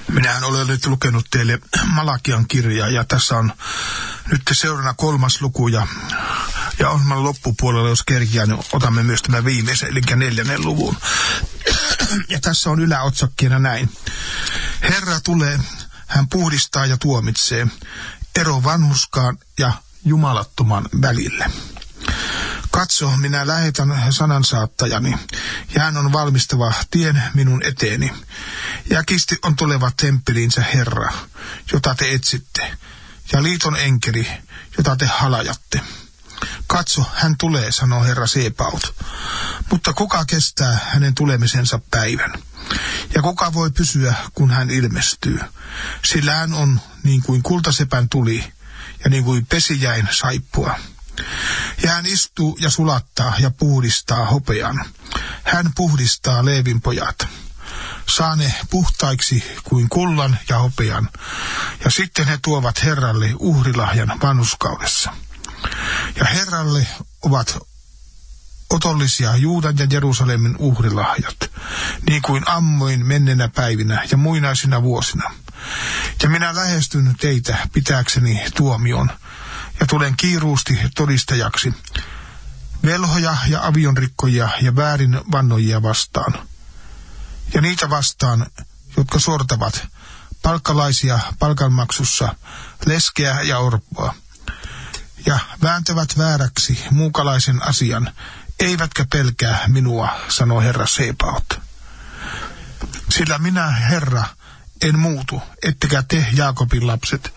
Minähän olen nyt lukenut teille Malakian kirjaa ja tässä on nyt seuraavana 3. luku ja ohjelman loppupuolella, jos kerkiä, niin otamme myös tämän viimeisen, eli 4. luvun. Ja tässä on yläotsakkeena näin. Herra tulee, hän puhdistaa ja tuomitsee, ero vanhurskaan ja jumalattoman välille. Katso, minä lähetän sanansaattajani, ja hän on valmistava tien minun eteeni. Jäkisti on tuleva temppeliinsä Herra, jota te etsitte, ja liiton enkeli, jota te halajatte. Katso, hän tulee, sanoo Herra Sebaot. Mutta kuka kestää hänen tulemisensa päivän? Ja kuka voi pysyä, kun hän ilmestyy? Sillä hän on niin kuin kultasepän tuli, ja niin kuin pesijäin saippua. Ja hän istuu ja sulattaa ja puhdistaa hopean. Hän puhdistaa Leevin pojat. Saa ne puhtaiksi kuin kullan ja hopean. Ja sitten he tuovat Herralle uhrilahjan vanhurskaudessa. Ja Herralle ovat otollisia Juudan ja Jerusalemin uhrilahjat, niin kuin ammoin menneenä päivinä ja muinaisina vuosina. Ja minä lähestyn teitä pitääkseni tuomion, ja tulen kiiruusti todistajaksi velhoja ja avionrikkoja ja väärin vannojia vastaan. Ja niitä vastaan, jotka sortavat palkkalaisia palkanmaksussa, leskeä ja orpoa, ja vääntävät vääräksi muukalaisen asian, eivätkä pelkää minua, sanoo Herra Sebaot. Sillä minä, Herra, en muutu, ettekä te, Jaakobin lapset,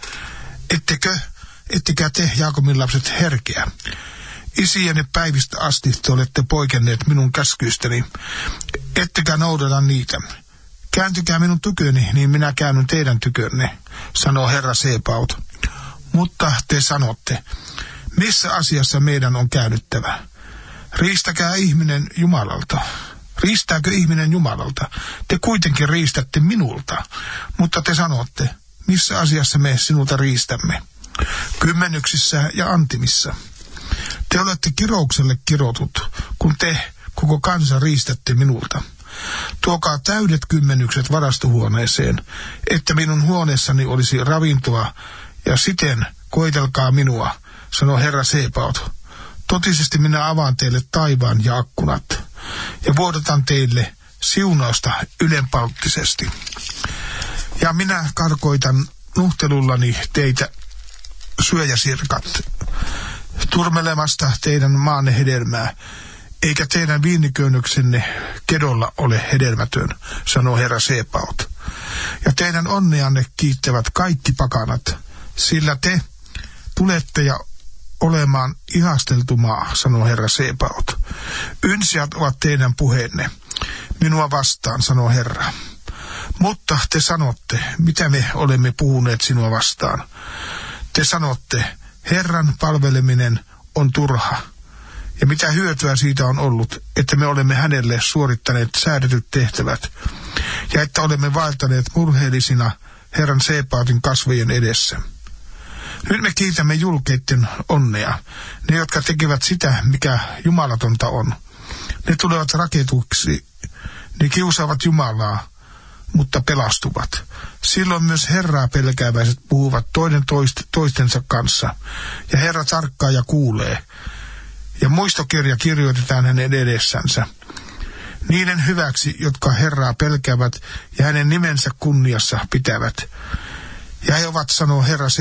ettekä te, Jaakobin lapset, herkeä. Isienne päivistä asti te olette poikenneet minun käskyistäni, ettekä noudata niitä. Kääntykää minun tyköni, niin minä käännyn teidän tykönne, sanoo Herra Sebaot. Mutta te sanotte, missä asiassa meidän on käännyttävä? Riistäkää ihminen Jumalalta. Riistääkö ihminen Jumalalta? Te kuitenkin riistätte minulta, mutta te sanotte, missä asiassa me sinulta riistämme? Kymmenyksissä ja antimissa. Te olette kiroukselle kirotut, kun te, koko kansa, riistätte minulta. Tuokaa täydet kymmenykset varastohuoneeseen, että minun huoneessani olisi ravintoa, ja siten koetelkaa minua, sanoo Herra Sebaot. Totisesti minä avaan teille taivaan ja akkunat, ja vuodatan teille siunausta ylenpalttisesti. Ja minä karkoitan nuhtelullani teitä syöjäsirkat, turmelemasta teidän maanne hedelmää, eikä teidän viiniköynnöksenne kedolla ole hedelmätön, sanoo Herra Sebaot. Ja teidän onneanne kiittävät kaikki pakanat, sillä te tulette ja olemaan ihasteltu maa, sanoo Herra Sebaot. Ynsijät ovat teidän puheenne, minua vastaan, sanoo Herra. Mutta te sanotte, mitä me olemme puhuneet sinua vastaan. Te sanotte, Herran palveleminen on turha. Ja mitä hyötyä siitä on ollut, että me olemme hänelle suorittaneet säädetyt tehtävät, ja että olemme vaeltaneet murheellisina Herran Sebaotin kasvojen edessä. Nyt me kiitämme julkeitten onnea, ne jotka tekevät sitä, mikä jumalatonta on. Ne tulevat raketuksi, ne kiusaavat Jumalaa, mutta pelastuvat. Silloin myös Herraa pelkääväiset puhuvat toinen toistensa kanssa, ja Herra tarkkaa ja kuulee. Ja muistokirja kirjoitetaan hänen edessänsä. Niiden hyväksi, jotka Herraa pelkäävät ja hänen nimensä kunniassa pitävät. Ja he ovat, sanoo Herra